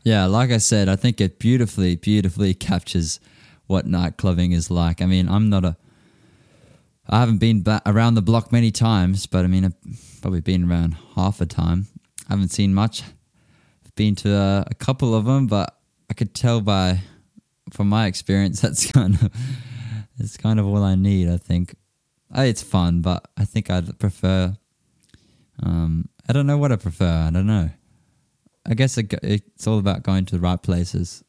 Yeah, like I said, I think it beautifully, beautifully captures what nightclubbing is like. I mean, I haven't been around the block many times, but I mean, I've probably been around half a time. I haven't seen much. I've been to a couple of them, but I could tell from my experience, it's kind of all I need. I think it's fun, but I think I'd prefer. I don't know what I prefer. I don't know. I guess it's all about going to the right places,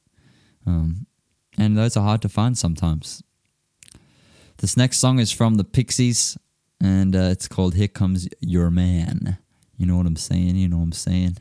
and those are hard to find sometimes. This next song is from the Pixies, and it's called "Here Comes Your Man." You know what I'm saying? You know what I'm saying?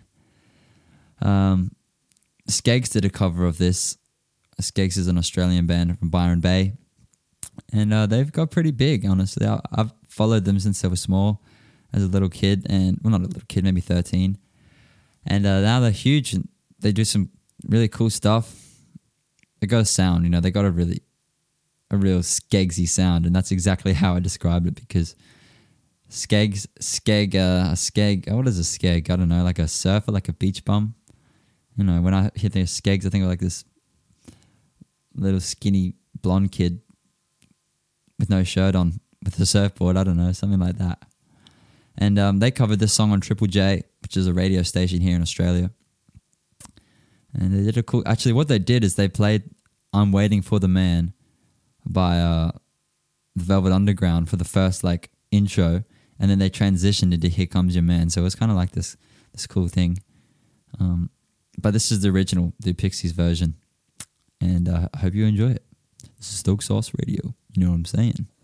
Skeggs did a cover of this. Skeggs is an Australian band from Byron Bay, and they've got pretty big, honestly. I've followed them since they were small, as a little kid, and well, not a little kid, maybe 13. And now they're huge, and they do some really cool stuff. They got a sound, they got a real Skeggsy sound, and that's exactly how I described it, because a skeg, what is a skeg? I don't know, like a surfer, like a beach bum. When I hear the Skeggs, I think of like this little skinny blonde kid with no shirt on, with a surfboard, I don't know, something like that. And they covered this song on Triple J, which is a radio station here in Australia. And they did a cool... Actually, what they did is they played I'm Waiting for the Man by the Velvet Underground for the first, intro. And then they transitioned into Here Comes Your Man. So it was kind of like this cool thing. But this is the original, the Pixies version. And I hope you enjoy it. This is Stoke Sauce Radio. You know what I'm saying?